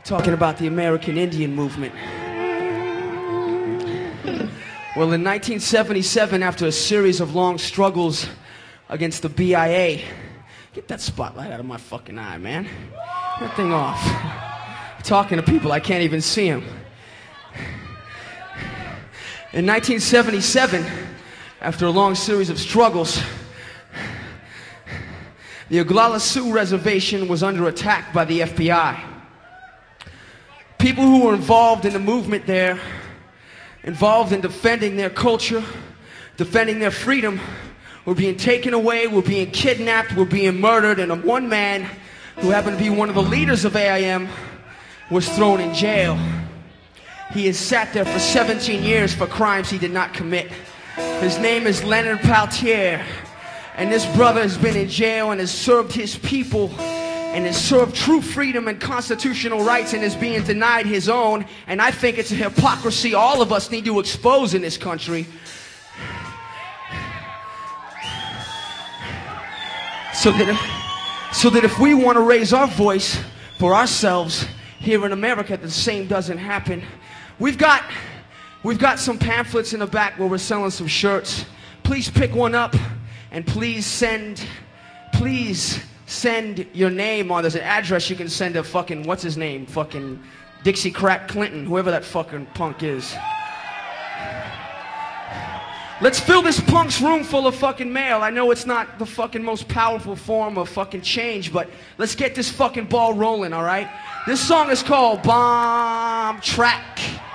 Talking about the American Indian movement. Well, in 1977, after a series of long struggles against the BIA, get that spotlight out of my fucking eye, man. Get that thing off. I'm talking to people, I can't even see them. In 1977, after a long series of struggles, the Oglala Sioux Reservation was under attack by the FBI. People who were involved in the movement there, involved in defending their culture, defending their freedom, were being taken away, were being kidnapped, were being murdered, and one man, who happened to be one of the leaders of AIM, was thrown in jail. He has sat there for 17 years for crimes he did not commit. His name is Leonard Peltier, and this brother has been in jail and has served his people and has served true freedom and constitutional rights and is being denied his own. And I think it's a hypocrisy all of us need to expose in this country. So that if we want to raise our voice for ourselves here in America, the same doesn't happen. We've got some pamphlets in the back where we're selling some shirts. Please pick one up and please send your name on. There's an address you can send a fucking, what's his name? Fucking Dixie Crack Clinton, whoever that fucking punk is. Let's fill this punk's room full of fucking mail. I know it's not the fucking most powerful form of fucking change, but let's get this fucking ball rolling, all right? This song is called Bomb Track.